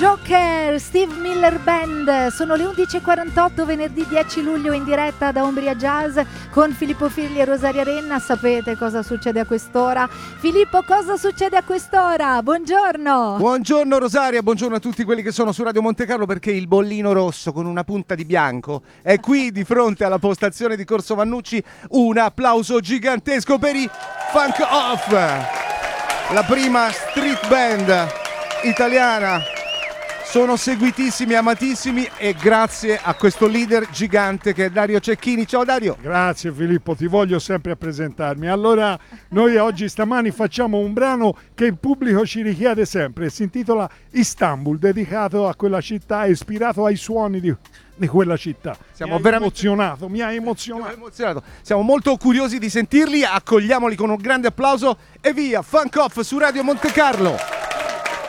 Joker, Steve Miller Band. Sono le 11.48, venerdì 10 luglio, in diretta da Umbria Jazz con Filippo Firli e Rosaria Renna. Sapete cosa succede a quest'ora? Filippo, cosa succede a quest'ora? Buongiorno. Buongiorno Rosaria, buongiorno a tutti quelli che sono su Radio Monte Carlo, perché il bollino rosso con una punta di bianco è qui di fronte alla postazione di Corso Vannucci. Un applauso gigantesco per i Funk Off, la prima street band italiana. Sono seguitissimi, amatissimi, e grazie a questo leader gigante che è Dario Cecchini. Ciao Dario. Grazie Filippo, ti voglio sempre a presentarmi. Allora, noi oggi stamani facciamo un brano che il pubblico ci richiede sempre. Si intitola Istanbul, dedicato a quella città, ispirato ai suoni di quella città. Siamo veramente emozionato, mi ha emozionato. Siamo molto curiosi di sentirli, accogliamoli con un grande applauso e via, Funk Off su Radio Monte Carlo.